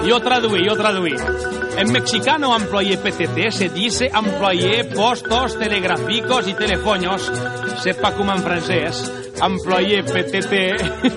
Yo traduí. En mexicano employé PTT se dice employé postos telegráficos y telefoños. Sepa como en francés. Employé PTT